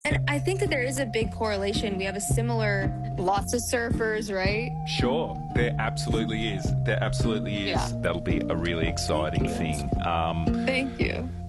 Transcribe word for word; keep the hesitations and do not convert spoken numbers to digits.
And I think that there is a big correlation. We have a similar, lots of surfers, right? Sure, there absolutely is. There absolutely is. Yeah. That'll be a really exciting thing. Um, Thank you.